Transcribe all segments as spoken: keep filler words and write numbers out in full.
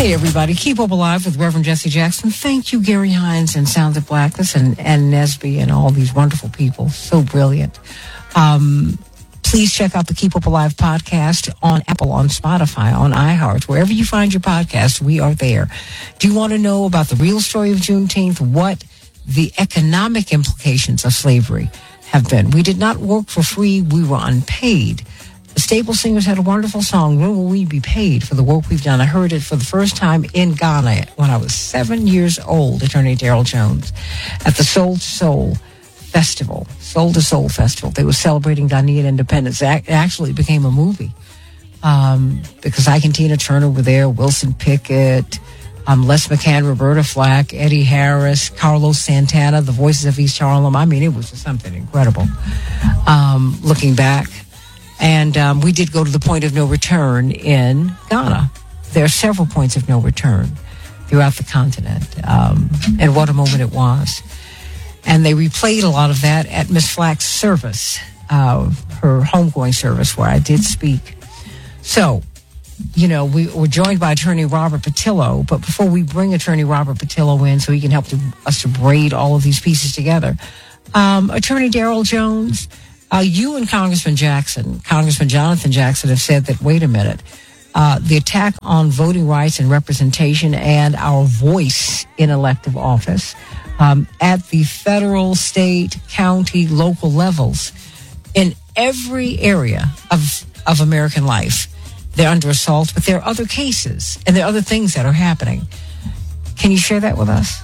Hey, everybody. Keep Hope Alive with Reverend Jesse Jackson. Thank you, Gary Hines and Sounds of Blackness and, and Nesby and all these wonderful people. So brilliant. Um, please check out the Keep Hope Alive podcast on Apple, on Spotify, on iHeart. Wherever you find your podcast, we are there. Do you want to know about the real story of Juneteenth? What the economic implications of slavery have been? We did not work for free. We were unpaid. The Staple Singers had a wonderful song, When Will We Be Paid, for the work we've done. I heard it for the first time in Ghana when I was seven years old, Attorney Darrell Jones, at the Soul to Soul Festival, Soul to Soul Festival. They were celebrating Ghanaian independence. It actually became a movie um, because Ike and Tina Turner were there, Wilson Pickett, um, Les McCann, Roberta Flack, Eddie Harris, Carlos Santana, the Voices of East Harlem. I mean, it was just something incredible. Um, looking back, And um, we did go to the point of no return in Ghana. There are several points of no return throughout the continent. Um, and what a moment it was. And they replayed a lot of that at Miss Flack's service, uh, her homegoing service, where I did speak. So, you know, we were joined by Attorney Robert Patillo. But before we bring Attorney Robert Patillo in so he can help to, us to braid all of these pieces together, um, Attorney Darrell Jones, Uh, you and Congressman Jackson, Congressman Jonathan Jackson, have said that, wait a minute, uh, the attack on voting rights and representation and our voice in elective office um, at the federal, state, county, local levels, in every area of, of American life, they're under assault, but there are other cases and there are other things that are happening. Can you share that with us?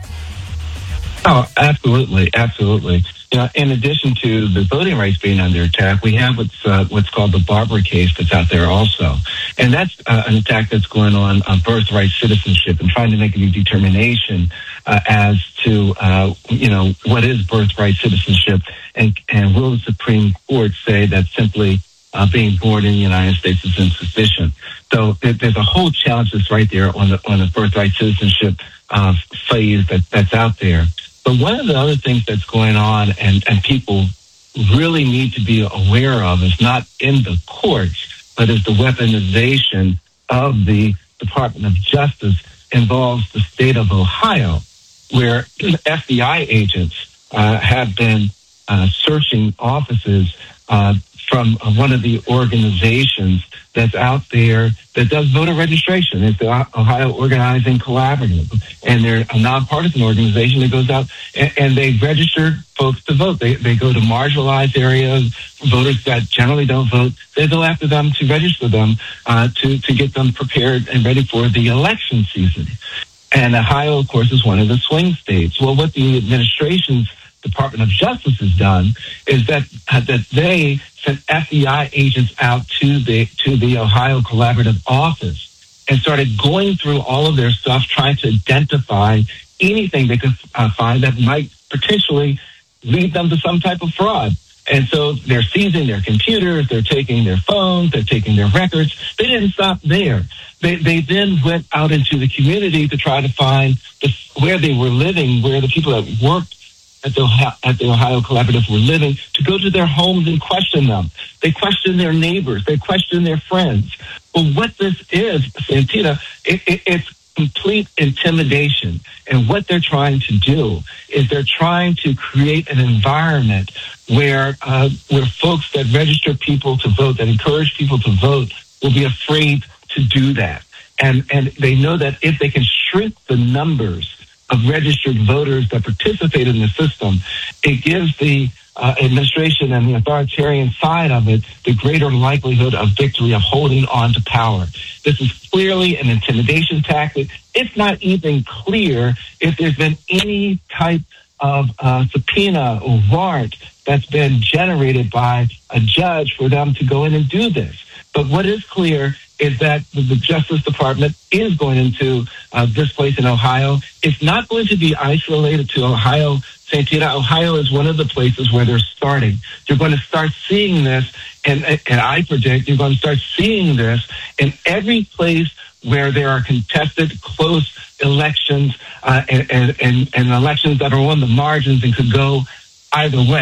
Oh, absolutely, absolutely. You know, in addition to the voting rights being under attack, we have what's uh, what's called the Barber case that's out there also, and that's uh, an attack that's going on on birthright citizenship and trying to make a determination uh, as to uh, you know what is birthright citizenship, and and will the Supreme Court say that simply uh, being born in the United States is insufficient? So there, there's a whole challenge that's right there on the on the birthright citizenship uh, phase that that's out there. But one of the other things that's going on and, and people really need to be aware of is not in the courts, but is the weaponization of the Department of Justice involves the state of Ohio, where F B I agents uh, have been uh, searching offices uh, from uh, one of the organizations that's out there that does voter registration. It's the Ohio Organizing Collaborative, and they're a nonpartisan organization that goes out and, and they register folks to vote. They they go to marginalized areas, voters that generally don't vote. They go after them to register them uh, to to get them prepared and ready for the election season. And Ohio, of course, is one of the swing states. Well, what the administration's Department of Justice has done is that uh, that they sent F B I agents out to the to the Ohio Collaborative office and started going through all of their stuff, trying to identify anything they could uh, find that might potentially lead them to some type of fraud. And so they're seizing their computers, they're taking their phones, they're taking their records. They didn't stop there. They they then went out into the community to try to find the, where they were living, where the people that worked at the, at the Ohio Collaborative were living, to go to their homes and question them. They question their neighbors. They question their friends. Well, what this is, Santina, it, it, it's complete intimidation. And what they're trying to do is they're trying to create an environment where uh, where folks that register people to vote, that encourage people to vote, will be afraid to do that. And and they know that if they can shrink the numbers of registered voters that participate in the system, it gives the uh, administration and the authoritarian side of it the greater likelihood of victory, of holding on to power. This is clearly an intimidation tactic. It's not even clear if there's been any type of uh, subpoena or warrant that's been generated by a judge for them to go in and do this. But what is clear is that the Justice Department is going into uh, this place in Ohio. It's not going to be isolated to Ohio. Santina, Ohio is one of the places where they're starting. You're going to start seeing this, and, and I predict you're going to start seeing this in every place where there are contested, close elections uh, and, and, and elections that are on the margins and could go either way.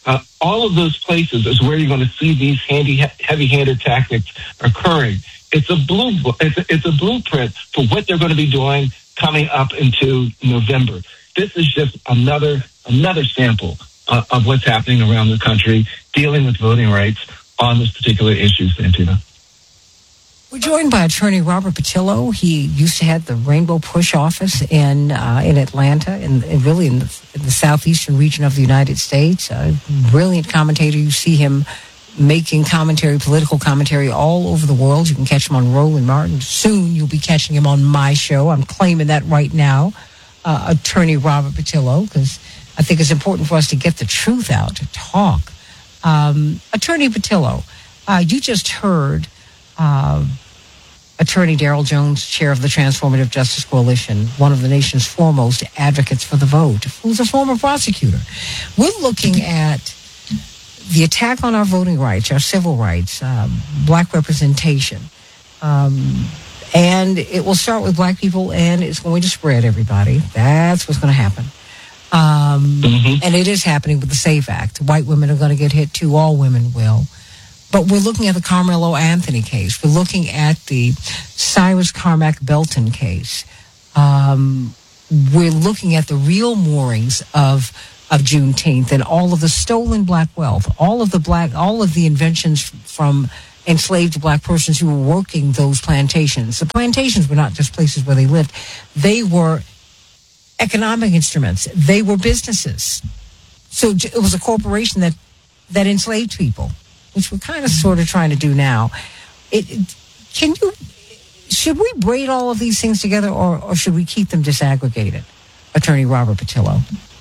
Uh, all of those places is where you're going to see these handy, heavy-handed tactics occurring. It's a blue, it's a, it's a blueprint for what they're going to be doing coming up into November. This is just another another sample uh, of what's happening around the country dealing with voting rights on this particular issue, Santina. We're joined by attorney Robert Patillo. He used to head the Rainbow Push office in uh, in Atlanta, and, and really in the, in the southeastern region of the United States. A brilliant commentator. You see him making commentary, political commentary all over the world. You can catch him on Roland Martin. Soon you'll be catching him on my show. I'm claiming that right now, uh, attorney Robert Patillo, because I think it's important for us to get the truth out, to talk. Um, attorney Patillo, uh, you just heard uh, Attorney Darrell Jones, chair of the Transformative Justice Coalition, one of the nation's foremost advocates for the vote, who's a former prosecutor. We're looking at the attack on our voting rights, our civil rights, um, black representation. Um, and it will start with black people, and it's going to spread, everybody. That's what's going to happen. Um, mm-hmm. And it is happening with the SAFE Act. White women are going to get hit, too. All women will. But we're looking at the Carmelo Anthony case. We're looking at the Cyrus Carmack Belton case. Um, we're looking at the real moorings of of Juneteenth and all of the stolen black wealth, all of the black, all of the inventions from enslaved black persons who were working those plantations. The plantations were not just places where they lived; they were economic instruments. They were businesses. So it was a corporation that that enslaved people, which we're kind of sort of trying to do now. It, it, can you, should we braid all of these things together, or, or should we keep them disaggregated? Attorney Robert Patillo.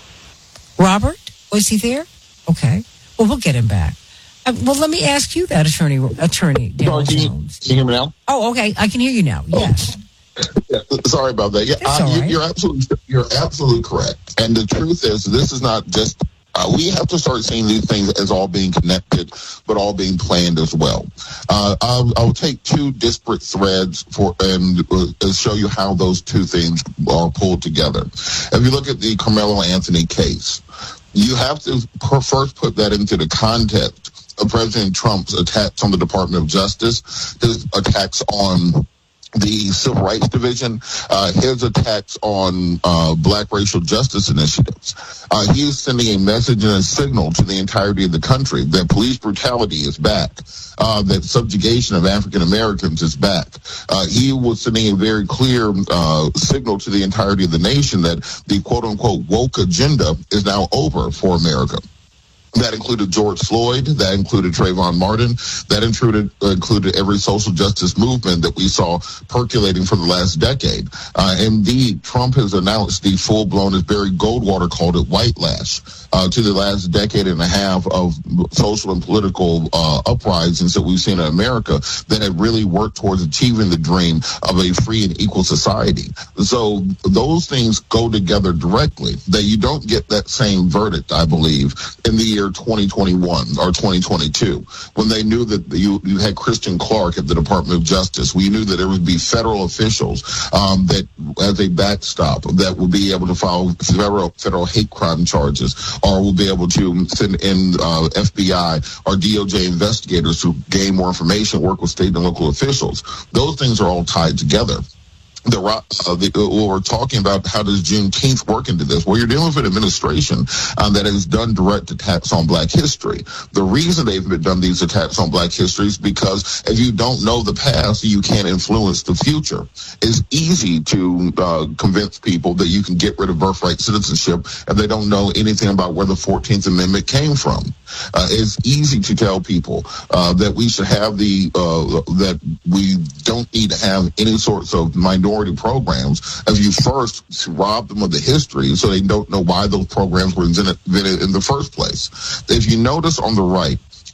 Robert, was he there? Okay. Well, we'll get him back. Uh, well, let me ask you that, Attorney Attorney Darrell Jones. Can you hear me now? Oh, okay. I can hear you now. Yes. Yeah, sorry about that. Yeah, uh, you, right. you're absolutely you're absolutely correct. And the truth is, this is not just. Uh, we have to start seeing these things as all being connected, but all being planned as well. Uh, I'll, I'll take two disparate threads for and uh, show you how those two things are pulled together. If you look at the Carmelo Anthony case, you have to per- first put that into the context of President Trump's attacks on the Department of Justice, his attacks on the Civil Rights Division, uh, his attacks on uh, black racial justice initiatives. Uh, he is sending a message and a signal to the entirety of the country that police brutality is back, uh, that subjugation of African Americans is back. Uh, he was sending a very clear uh, signal to the entirety of the nation that the quote-unquote woke agenda is now over for America. That included George Floyd. That included Trayvon Martin. That included uh, included every social justice movement that we saw percolating for the last decade. Uh, indeed, Trump has announced the full-blown, as Barry Goldwater called it, white lash uh, to the last decade and a half of social and political uh, uprisings that we've seen in America that have really worked towards achieving the dream of a free and equal society. So those things go together directly. That you don't get that same verdict, I believe, in the year twenty twenty-one or twenty twenty-two, when they knew that you, you had Christian Clark at the Department of Justice. We knew that there would be federal officials um, that, as a backstop, that would be able to file federal, federal hate crime charges, or will be able to send in uh, F B I or D O J investigators to gain more information, work with state and local officials. Those things are all tied together. The, uh, the, uh, we're talking about how does Juneteenth work into this? Well, you're dealing with an administration uh, that has done direct attacks on black history. The reason they've been done these attacks on black history is because if you don't know the past, you can't influence the future. It's easy to uh, convince people that you can get rid of birthright citizenship if they don't know anything about where the fourteenth Amendment came from. Uh, it's easy to tell people uh, that we should have the, uh, that we don't need to have any sorts of minority programs if you first rob them of the history so they don't know why those programs were invented in the first place. If you notice on the right,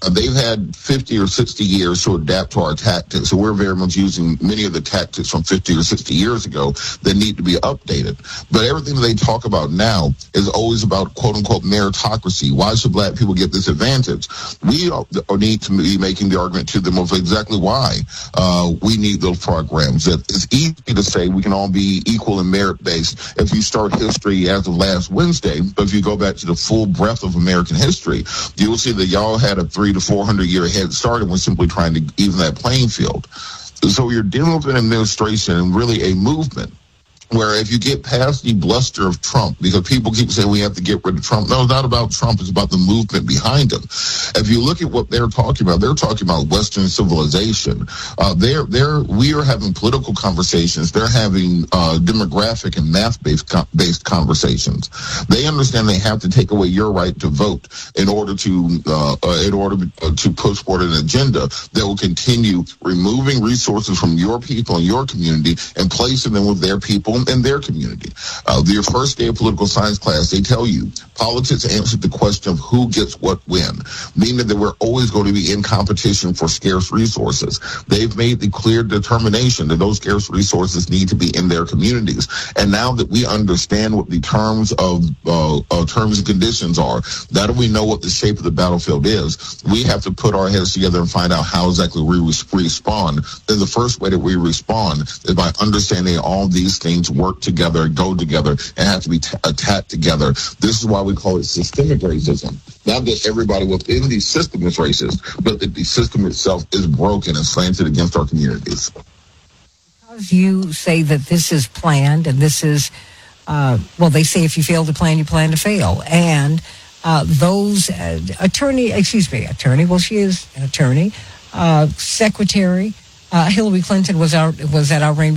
Uh, they've had fifty or sixty years to adapt to our tactics. So we're very much using many of the tactics from fifty or sixty years ago that need to be updated. But everything that they talk about now is always about, quote unquote, meritocracy. Why should black people get this advantage? We need to be making the argument to them of exactly why uh, we need those programs. That it's easy to say we can all be equal and merit-based if you start history as of last Wednesday. But if you go back to the full breadth of American history, you will see that y'all had a three to four hundred year head start, and we're simply trying to even that playing field. So you're dealing with an administration and really a movement where if you get past the bluster of Trump, because people keep saying we have to get rid of Trump. No, it's not about Trump. It's about the movement behind him. If you look at what they're talking about, they're talking about Western civilization. Uh, they're, they're, we are having political conversations. They're having uh, demographic and math-based based conversations. They understand they have to take away your right to vote in order to uh, uh, in order to push forward an agenda that will continue removing resources from your people and your community and placing them with their people in their community. Uh, your first day of political science class, they tell you politics answers the question of who gets what when, meaning that we're always going to be in competition for scarce resources. They've made the clear determination that those scarce resources need to be in their communities. And now that we understand what the terms of uh, uh, terms and conditions are, now that we know what the shape of the battlefield is, we have to put our heads together and find out how exactly we res- respond. And the first way that we respond is by understanding all these things work together, go together, and have to be t- attacked together. This is why we call it systemic racism. Not that everybody within the system is racist, but that the system itself is broken and slanted against our communities. Because you say that this is planned and this is, uh, well, they say if you fail to plan, you plan to fail. And uh, those uh, attorney, excuse me, attorney, well, she is an attorney, uh, secretary, uh, Hillary Clinton was, our, was at our Rainbow